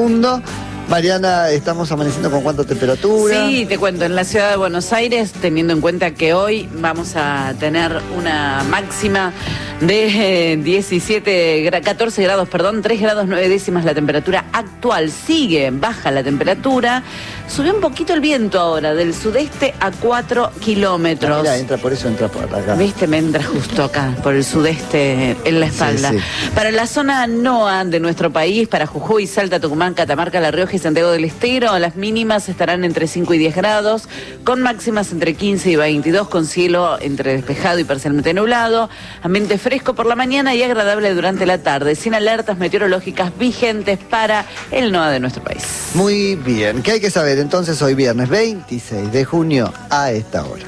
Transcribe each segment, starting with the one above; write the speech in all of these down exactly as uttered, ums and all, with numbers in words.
mundo. Mariana, ¿estamos amaneciendo con cuánta temperatura? Sí, te cuento, en la ciudad de Buenos Aires, teniendo en cuenta que hoy vamos a tener una máxima de eh, diecisiete, catorce grados, perdón, tres grados nueve décimas la temperatura actual. Sigue baja la temperatura, subió un poquito el viento ahora, del sudeste a cuatro kilómetros. Ah, mira, entra por eso, entra por acá. Viste, me entra justo acá, por el sudeste, en la espalda. Sí, sí. Para la zona NOA de nuestro país, para Jujuy, Salta, Tucumán, Catamarca, La Rioja y Santiago del Estero, las mínimas estarán entre cinco y diez grados, con máximas entre quince y veintidós, con cielo entre despejado y parcialmente nublado, ambiente fresco por la mañana y agradable durante la tarde, sin alertas meteorológicas vigentes para el NOA de nuestro país. Muy bien, ¿qué hay que saber entonces hoy viernes veintiséis de junio a esta hora?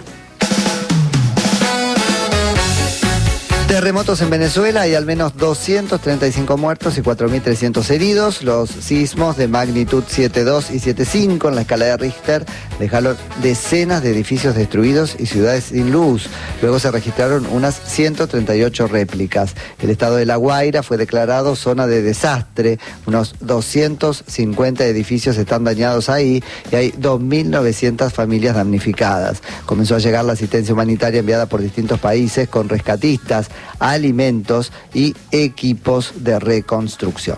Terremotos en Venezuela, hay al menos doscientos treinta y cinco muertos y cuatro mil trescientos heridos. Los sismos de magnitud siete punto dos y siete punto cinco en la escala de Richter dejaron decenas de edificios destruidos y ciudades sin luz. Luego se registraron unas ciento treinta y ocho réplicas. El estado de La Guaira fue declarado zona de desastre. Unos doscientos cincuenta edificios están dañados ahí y hay dos mil novecientas familias damnificadas. Comenzó a llegar la asistencia humanitaria enviada por distintos países con rescatistas, alimentos y equipos de reconstrucción.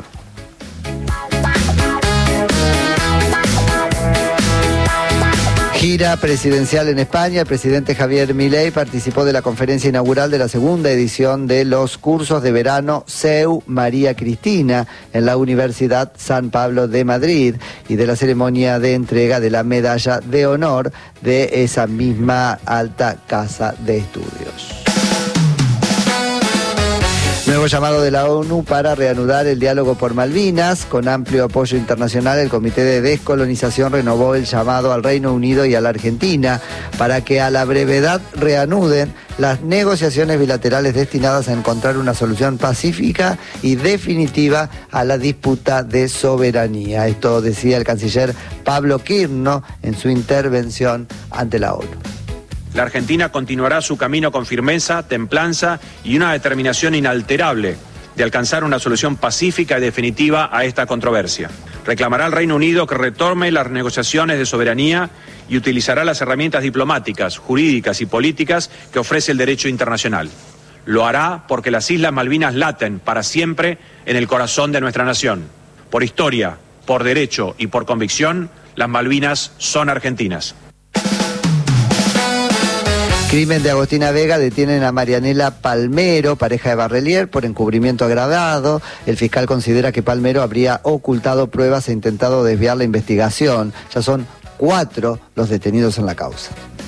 Gira presidencial en España. El presidente Javier Milei participó de la conferencia inaugural de la segunda edición de los cursos de verano C E U María Cristina en la Universidad San Pablo de Madrid y de la ceremonia de entrega de la medalla de honor de esa misma alta casa de estudios. Nuevo llamado de la ONU para reanudar el diálogo por Malvinas. Con amplio apoyo internacional, el Comité de Descolonización renovó el llamado al Reino Unido y a la Argentina para que a la brevedad reanuden las negociaciones bilaterales destinadas a encontrar una solución pacífica y definitiva a la disputa de soberanía. Esto decía el canciller Pablo Quirno en su intervención ante la ONU. La Argentina continuará su camino con firmeza, templanza y una determinación inalterable de alcanzar una solución pacífica y definitiva a esta controversia. Reclamará al Reino Unido que retome las negociaciones de soberanía y utilizará las herramientas diplomáticas, jurídicas y políticas que ofrece el derecho internacional. Lo hará porque las Islas Malvinas laten para siempre en el corazón de nuestra nación. Por historia, por derecho y por convicción, las Malvinas son argentinas. Crimen de Agostina Vega, detienen a Marianela Palmero, pareja de Barrelier, por encubrimiento agravado. El fiscal considera que Palmero habría ocultado pruebas e intentado desviar la investigación. Ya son cuatro los detenidos en la causa.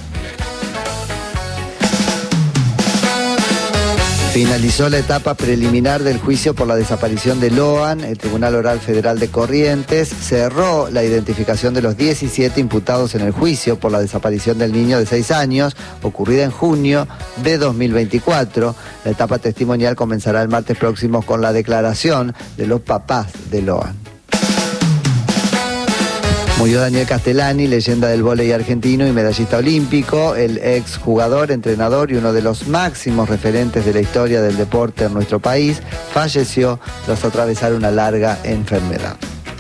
Finalizó la etapa preliminar del juicio por la desaparición de Loan. El Tribunal Oral Federal de Corrientes cerró la identificación de los diecisiete imputados en el juicio por la desaparición del niño de seis años, ocurrida en junio de dos mil veinticuatro. La etapa testimonial comenzará el martes próximo con la declaración de los papás de Loan. Murió Daniel Castellani, leyenda del vóley argentino y medallista olímpico, el ex jugador, entrenador y uno de los máximos referentes de la historia del deporte en nuestro país. Falleció tras atravesar una larga enfermedad.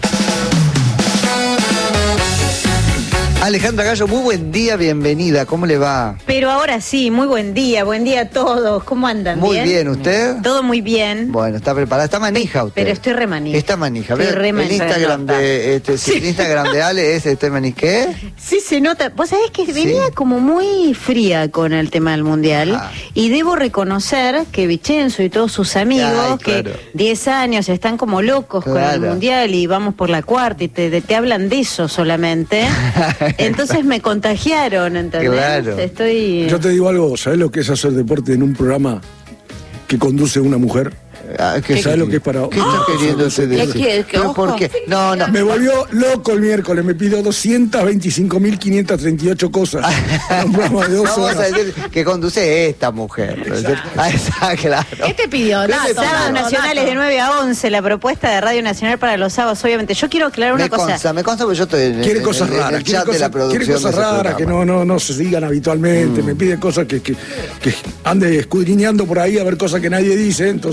Alejandra Gallo, muy buen día, bienvenida, ¿cómo le va? Pero ahora sí, muy buen día, buen día a todos, ¿cómo andan? Muy bien, bien, ¿usted? Todo muy bien. Bueno, está preparada, está manija usted. Pero estoy re manija. Está manija, estoy re el Instagram de, este, sí. el Instagram de Ale es este maniqué. Sí, se nota, vos sabés que venía sí. como muy fría con el tema del Mundial, ah. y debo reconocer que Vicenzo y todos sus amigos, Ay, claro. que diez años están como locos claro. con el Mundial y vamos por la cuarta y te, te hablan de eso solamente. Entonces me contagiaron, ¿entendés? Claro. Estoy... Yo te digo algo, ¿sabés lo que es hacer deporte en un programa que conduce una mujer? Ah, ¿Qué, ¿Sabes lo que es para...? ¿Qué está queriendo decir? ¿Qué, qué, ¿Por qué? No, no. Me volvió loco el miércoles, me pidió doscientas veinticinco mil quinientas treinta y ocho cosas. Un programa de dos no, horas. Vamos a decir que conduce esta mujer. Ah, está claro. ¿Qué te pidió? No, sábados nacionales de nueve a once, la propuesta de Radio Nacional para los sábados, obviamente. Yo quiero aclarar una me cosa. Consta, me consta porque yo estoy en, quiere en, cosas en, raras, en el quiere chat cosas, de la producción. Quiere cosas raras que no, no, no se digan habitualmente. Mm. Me pide cosas que, que, que ande escudriñando por ahí a ver cosas que nadie dice. Entonces, bueno,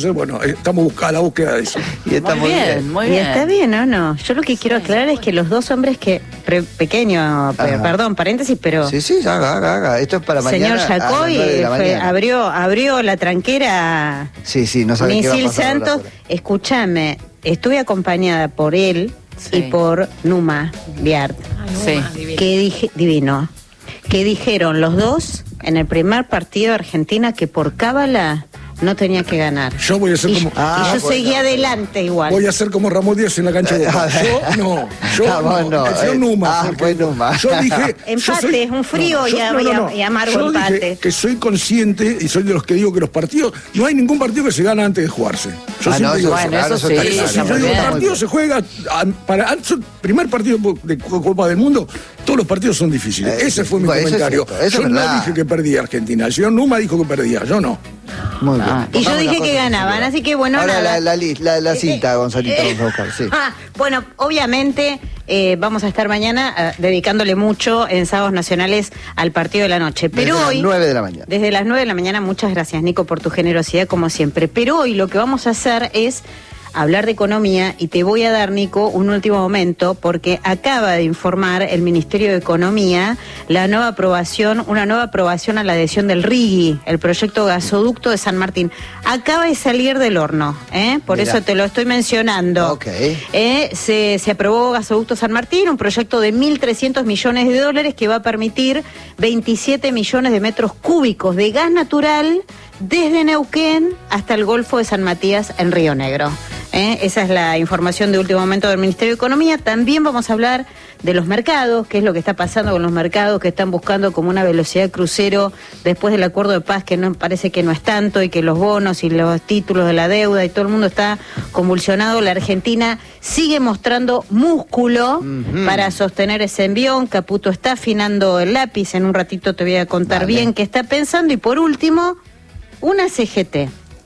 estamos buscando a la búsqueda de eso. Y está muy bien, bien. muy y bien. está bien, ¿o no? Yo lo que quiero Sí, aclarar sí, es que los dos hombres que, pre, pequeño, pe, perdón, paréntesis, pero... Sí, sí, haga, haga, haga. Esto es para Señor mañana. Jacoy fue, abrió, abrió la tranquera. Sí, sí, no sabe qué va a Misil pasar Santos, ahora. escúchame, estuve acompañada por él Sí. y por Numa Biart, Sí. que dije, divino, que dijeron los dos en el primer partido de Argentina que por cábala no tenía que ganar. Yo voy a ser y, como... y Ah, yo bueno, seguí adelante igual. Voy a ser como Ramón Díaz en la cancha de Boca. Yo no, yo Ah, vos no, no, el señor eh, Numa. ah, porque fue Numa. Yo dije... Empate, yo soy- es un frío y yo- a- y a- y amargo yo empate. dije que soy consciente y soy de los que digo que los partidos... No hay ningún partido que se gana antes de jugarse. Yo Ah, siempre no, digo bueno, eso. eso sí, Eso sí, está yo muy digo, el bien. partido se juega... a- para al- primer partido de Copa del Mundo, todos los partidos son difíciles. Eh, Ese fue mi bueno, eso es comentario. cierto, eso Yo es no verdad. dije que perdía Argentina. El señor Numa dijo que perdía, yo no. Muy bien. Ah, Y yo Pongamos dije las que cosas en ganaban, su lugar. así que bueno, Ahora nada. la, la, li- la, la cinta, Eh, Gonzalito, eh, vamos a buscar, sí. ah, bueno, obviamente eh, vamos a estar mañana eh, dedicándole mucho en Sábados Nacionales al partido de la noche. Pero Desde hoy, las nueve de la mañana. Desde las nueve de la mañana, muchas gracias, Nico, por tu generosidad, como siempre. Pero hoy lo que vamos a hacer es hablar de economía y te voy a dar, Nico, un último momento porque acaba de informar el Ministerio de Economía la nueva aprobación, una nueva aprobación a la adhesión del R I G I, el proyecto gasoducto de San Martín. Acaba de salir del horno, ¿eh? Por Mirá. eso te lo estoy mencionando. Ok. Eh, se, se aprobó Gasoducto San Martín, un proyecto de mil trescientos millones de dólares que va a permitir veintisiete millones de metros cúbicos de gas natural desde Neuquén hasta el Golfo de San Matías en Río Negro. ¿Eh? Esa es la información de último momento del Ministerio de Economía. También vamos a hablar de los mercados, qué es lo que está pasando con los mercados que están buscando como una velocidad crucero después del acuerdo de paz, que no parece que no es tanto, y que los bonos y los títulos de la deuda y todo el mundo está convulsionado. La Argentina sigue mostrando músculo Ujú. para sostener ese envión. Caputo está afinando el lápiz, en un ratito te voy a contar Vale. bien qué está pensando. Y por último, una C G T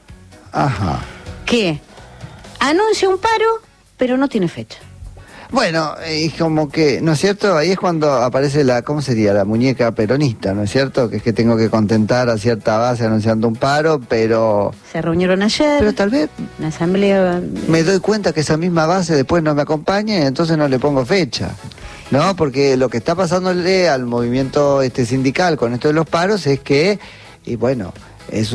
Ajá. que anuncia un paro, pero no tiene fecha. Bueno, es como que, ¿no es cierto? Ahí es cuando aparece la, ¿cómo sería? La muñeca peronista, ¿no es cierto? Que es que tengo que contentar a cierta base anunciando un paro, pero... Se reunieron ayer, Pero tal vez una asamblea... me doy cuenta que esa misma base después no me acompaña y entonces no le pongo fecha. ¿No? Porque lo que está pasándole al movimiento este sindical con esto de los paros es que, y bueno, es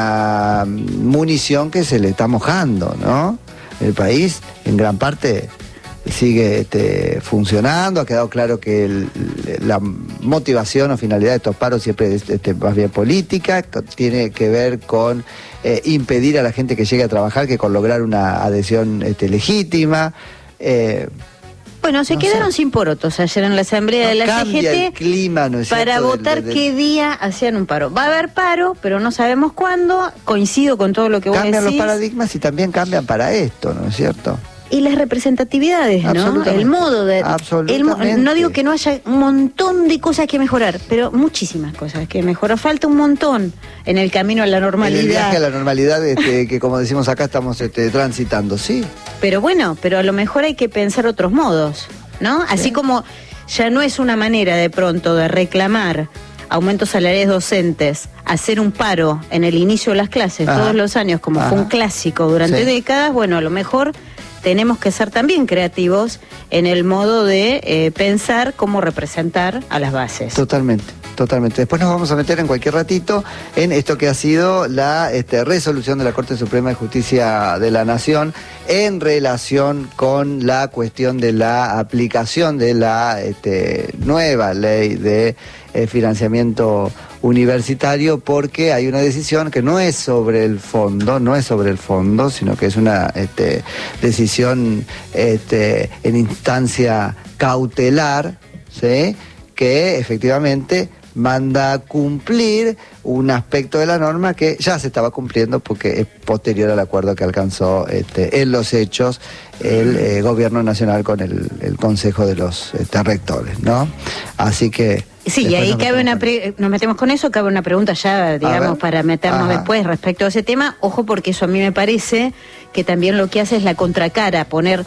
una munición que se le está mojando, ¿no? El país en gran parte sigue este, funcionando, ha quedado claro que el- la motivación o finalidad de estos paros siempre es este, más bien política, co- tiene que ver con eh, impedir a la gente que llegue a trabajar que con lograr una adhesión este, legítima. Eh, Bueno, se No quedaron sé. sin porotos ayer en la asamblea de la cambia C G T el clima, ¿no es para cierto? del- votar del- qué día hacían un paro. Va a haber paro, pero no sabemos cuándo. Coincido con todo lo que vos Cambian los decís. paradigmas y también cambian para esto, ¿no es cierto? Y las representatividades, ¿no? Absolutamente. El modo de... el mo- Absolutamente. no digo que no haya un montón de cosas que mejorar, pero muchísimas cosas que mejorar. Falta un montón en el camino a la En normalidad. el viaje a la normalidad este, que como decimos acá estamos este, transitando, ¿sí? Pero bueno, pero a lo mejor hay que pensar otros modos, ¿no? Así como ya no es una manera de pronto de reclamar aumentos salariales docentes, hacer un paro en el inicio de las clases Ajá. todos los años, como fue un Ajá. clásico durante Sí. décadas, bueno, a lo mejor tenemos que ser también creativos en el modo de eh, pensar cómo representar a las bases. Totalmente, totalmente. Después nos vamos a meter en cualquier ratito en esto que ha sido la este, resolución de la Corte Suprema de Justicia de la Nación en relación con la cuestión de la aplicación de la este, nueva ley de eh, financiamiento universitario, porque hay una decisión que no es sobre el fondo, no es sobre el fondo, sino que es una este, decisión este, en instancia cautelar, ¿sí? Que efectivamente manda a cumplir un aspecto de la norma que ya se estaba cumpliendo porque es posterior al acuerdo que alcanzó este, en los hechos el eh, gobierno nacional con el, el Consejo de los este, Rectores, ¿no? Así que... Sí, y después ahí nos cabe metemos una con- pre- nos metemos con eso, cabe una pregunta ya, digamos, ver. para meternos Ajá. después respecto a ese tema. Ojo, porque eso a mí me parece que también lo que hace es la contracara, poner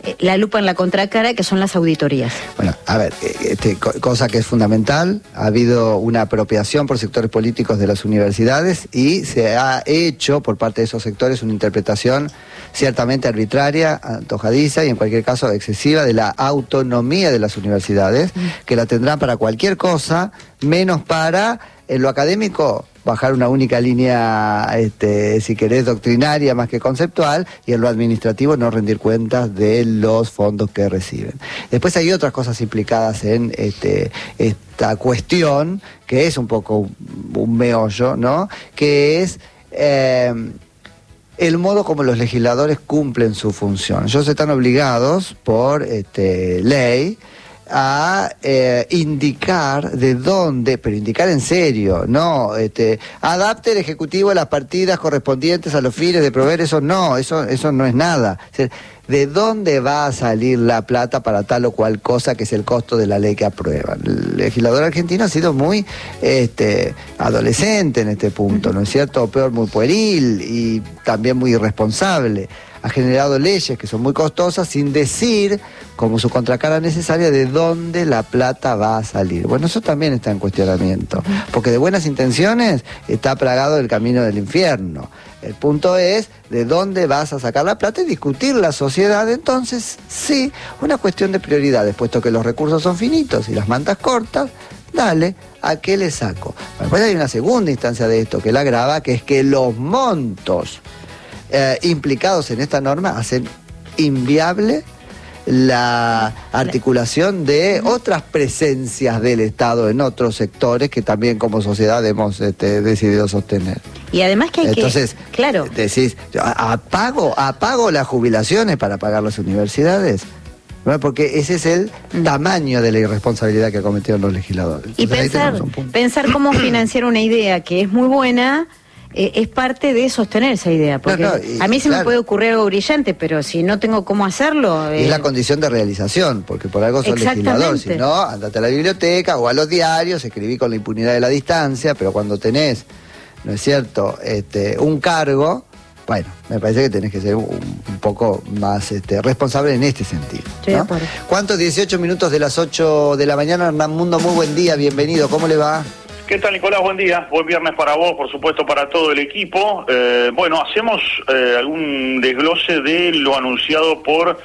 la lupa en la contracara, que son las auditorías. Bueno, a ver, este, cosa que es fundamental, ha habido una apropiación por sectores políticos de las universidades y se ha hecho por parte de esos sectores una interpretación ciertamente arbitraria, antojadiza y en cualquier caso excesiva de la autonomía de las universidades, mm. que la tendrán para cualquier cosa, menos para, en lo académico, bajar una única línea, este, si querés, doctrinaria más que conceptual, y en lo administrativo no rendir cuentas de los fondos que reciben. Después hay otras cosas implicadas en este, esta cuestión, que es un poco un, un meollo, ¿no? Que es eh, el modo como los legisladores cumplen su función. Ellos están obligados por este, ley a eh, indicar de dónde, pero indicar en serio, no, este, adapte el Ejecutivo las partidas correspondientes a los fines de proveer, eso no, eso, eso no es nada. O sea, ¿de dónde va a salir la plata para tal o cual cosa que es el costo de la ley que aprueban? El legislador argentino ha sido muy este, adolescente en este punto, ¿no es cierto? O peor, muy pueril y también muy irresponsable. Ha generado leyes que son muy costosas sin decir, como su contracara necesaria, de dónde la plata va a salir. Bueno, eso también está en cuestionamiento, porque de buenas intenciones está plagado el camino del infierno. El punto es de dónde vas a sacar la plata y discutir la sociedad. Entonces, sí, una cuestión de prioridades, puesto que los recursos son finitos y las mantas cortas, dale, ¿a qué le saco? Después hay una segunda instancia de esto que la agrava, que es que los montos Eh, implicados en esta norma hacen inviable la articulación de otras presencias del Estado en otros sectores que también como sociedad hemos este, decidido sostener. Y además que hay Entonces, que... Claro. Decís, apago, apago las jubilaciones para pagar las universidades. ¿No? Porque ese es el tamaño de la irresponsabilidad que cometieron los legisladores. Y Entonces, pensar, pensar cómo financiar una idea que es muy buena... es parte de sostener esa idea, porque no, no, y, a mí se claro. me puede ocurrir algo brillante, pero si no tengo cómo hacerlo... Eh... Es la condición de realización, porque por algo son legislador, si no, andate a la biblioteca o a los diarios, escribí con la impunidad de la distancia, pero cuando tenés, ¿no es cierto?, este, un cargo, bueno, me parece que tenés que ser un, un poco más este, responsable en este sentido, ¿no? ¿Cuántos? dieciocho minutos de las ocho de la mañana, Hernán Mundo, muy buen día, bienvenido, ¿cómo le va? ¿Qué tal, Nicolás? Buen día. Buen viernes para vos, por supuesto, para todo el equipo. Eh, bueno, hacemos eh, algún desglose de lo anunciado por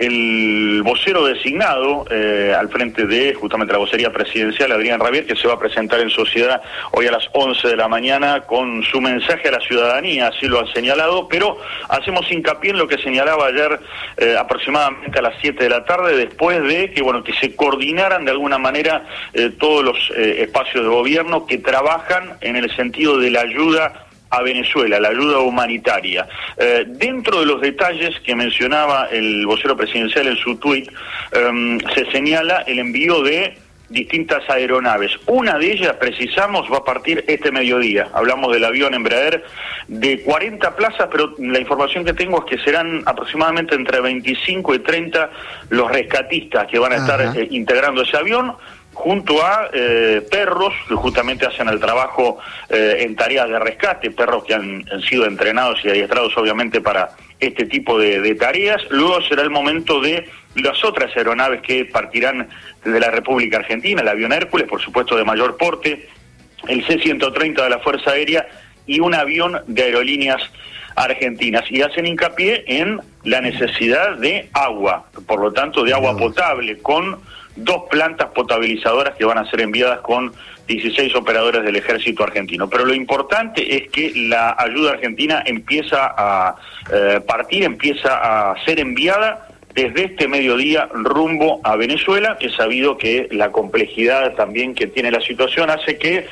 el vocero designado eh, al frente de justamente la vocería presidencial, Adrián Rabier, que se va a presentar en sociedad hoy a las once de la mañana con su mensaje a la ciudadanía, así lo han señalado, pero hacemos hincapié en lo que señalaba ayer eh, aproximadamente a las siete de la tarde, después de que, bueno, que se coordinaran de alguna manera eh, todos los eh, espacios de gobierno que trabajan en el sentido de la ayuda a Venezuela, la ayuda humanitaria. Eh, dentro de los detalles que mencionaba el vocero presidencial en su tuit, eh, se señala el envío de distintas aeronaves. Una de ellas, precisamos, va a partir este mediodía. Hablamos del avión Embraer de cuarenta plazas, pero la información que tengo es que serán aproximadamente entre veinticinco y treinta los rescatistas que van a estar eh, integrando ese avión, junto a eh, perros que justamente hacen el trabajo eh, en tareas de rescate, perros que han, han sido entrenados y adiestrados obviamente para este tipo de, de tareas. Luego será el momento de las otras aeronaves que partirán desde la República Argentina, el avión Hércules, por supuesto de mayor porte, el C ciento treinta de la Fuerza Aérea y un avión de Aerolíneas Argentinas, y hacen hincapié en la necesidad de agua, por lo tanto de agua potable, con dos plantas potabilizadoras que van a ser enviadas con dieciséis operadores del ejército argentino. Pero lo importante es que la ayuda argentina empieza a eh, partir, empieza a ser enviada desde este mediodía rumbo a Venezuela. Es sabido que la complejidad también que tiene la situación hace que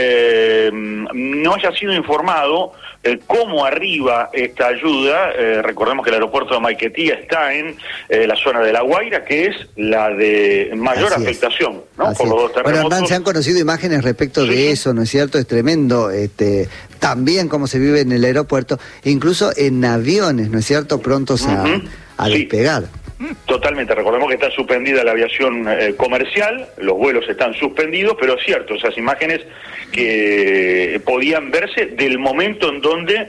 eh, no haya sido informado eh, cómo arriba esta ayuda. Eh, recordemos que el aeropuerto de Maiquetía está en eh, la zona de La Guaira, que es la de mayor Así afectación, ¿no? Por los dos terremotos. Bueno, Hernán, se han conocido imágenes respecto sí, de eso, ¿no es cierto? Es tremendo, este, también cómo se vive en el aeropuerto, incluso en aviones, ¿no es cierto? Prontos a... Uh-huh. a sí. despegar. Totalmente, recordemos que está suspendida la aviación eh, comercial, los vuelos están suspendidos, pero es cierto, esas imágenes que podían verse del momento en donde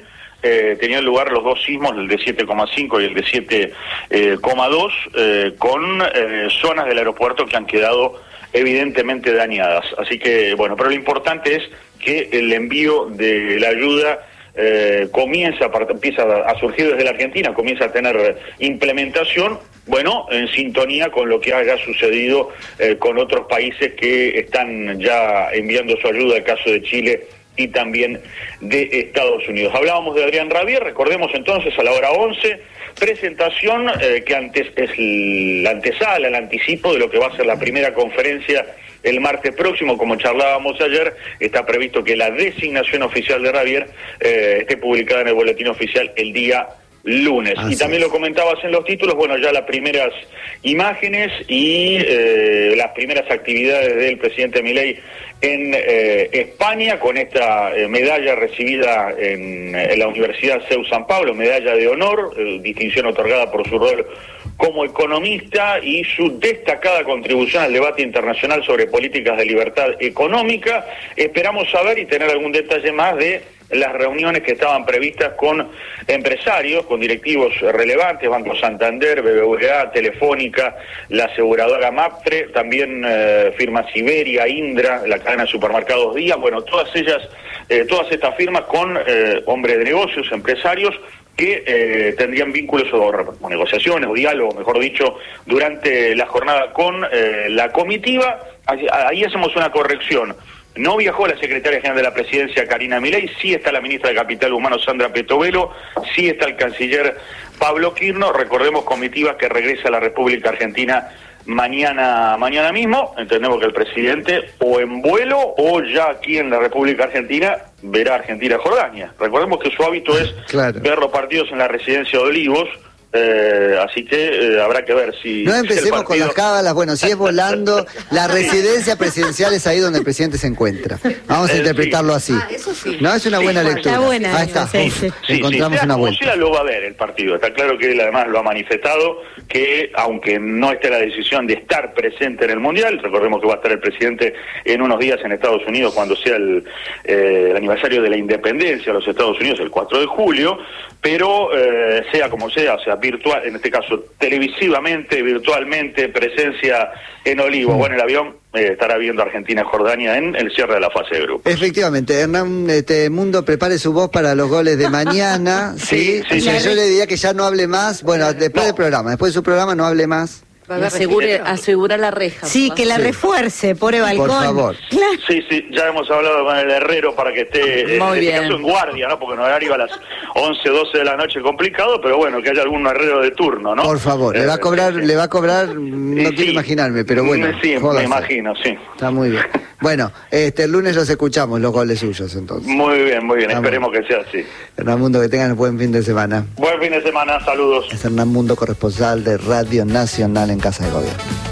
eh, tenían lugar los dos sismos, el de siete coma cinco y el de siete coma dos, eh, con eh, zonas del aeropuerto que han quedado evidentemente dañadas. Así que, bueno, pero lo importante es que el envío de la ayuda eh, comienza, empieza a surgir desde la Argentina, comienza a tener implementación, bueno, en sintonía con lo que haya sucedido eh, con otros países que están ya enviando su ayuda, el caso de Chile y también de Estados Unidos. Hablábamos de Adrián Rabier, recordemos entonces a la hora once, presentación eh, que antes es la antesala, el anticipo de lo que va a ser la primera conferencia el martes próximo. Como charlábamos ayer, está previsto que la designación oficial de Rabier eh, esté publicada en el boletín oficial el día lunes. Así y también es. Lo comentabas en los títulos, bueno, ya las primeras imágenes y eh, las primeras actividades del presidente Milei en eh, España, con esta eh, medalla recibida en, en la Universidad C E U San Pablo, medalla de honor, eh, distinción otorgada por su rol como economista y su destacada contribución al debate internacional sobre políticas de libertad económica. Esperamos saber y tener algún detalle más de las reuniones que estaban previstas con empresarios, con directivos relevantes, Banco Santander, B B V A, Telefónica, la aseguradora MAPFRE, también eh, firmas Iberia, Indra, la cadena de supermercados Día, bueno, todas ellas, eh, todas estas firmas con eh, hombres de negocios, empresarios, que eh, tendrían vínculos o, o negociaciones o diálogos, mejor dicho, durante la jornada con eh, la comitiva. Ahí, ahí hacemos una corrección. No viajó la secretaria general de la Presidencia, Karina Milei, sí está la ministra de Capital Humano, Sandra Petovelo, sí está el canciller Pablo Quirno. Recordemos, comitiva que regresa a la República Argentina mañana mañana mismo. Entendemos que el presidente o en vuelo o ya aquí en la República Argentina verá Argentina-Jordania. Recordemos que su hábito es claro. ver los partidos en la residencia de Olivos. Eh, así que eh, habrá que ver si... No empecemos si partido... con las cábalas, bueno, si es volando, la residencia presidencial es ahí donde el presidente se encuentra. Vamos a eh, interpretarlo sí. así. Ah, eso sí. No, es una sí, buena bueno, lectura. Está buena. Ahí está, sí, Uf, sí. encontramos sí, sí, una vuelta. Sea, lo va a ver el partido, está claro que él además lo ha manifestado, que aunque no esté la decisión de estar presente en el Mundial, recordemos que va a estar el presidente en unos días en Estados Unidos cuando sea el, eh, el aniversario de la independencia de los Estados Unidos, el cuatro de julio, pero eh, sea como sea, o sea, virtual, en este caso televisivamente, virtualmente, presencia en Olivos o en el avión, eh, estará viendo Argentina-Jordania en el cierre de la fase de grupo. Efectivamente, Hernán este Mundo, prepare su voz para los goles de mañana, ¿sí? sí, O sea, sí. yo le diría que ya no hable más, bueno, después no. del programa, después de su programa no hable más. Asegure, asegura la reja. Sí, que la sí. refuerce, pobre balcón. Por favor. Claro. Sí, sí, ya hemos hablado con el herrero para que esté, Muy en bien. este caso en guardia, ¿no? Porque en horario a las once, doce de la noche complicado, pero bueno, que haya algún herrero de turno, ¿no? Por favor, eh, le va a cobrar, sí. le va a cobrar, no sí, quiero imaginarme, pero bueno. Sí, jódase. me imagino, sí. Está muy bien. Bueno, este el lunes los escuchamos, los goles suyos entonces. Muy bien, muy bien, Estamos. esperemos que sea así. Hernán Mundo, que tengan un buen fin de semana. Buen fin de semana, saludos. Es Hernán Mundo, corresponsal de Radio Nacional en Casa de Gobierno.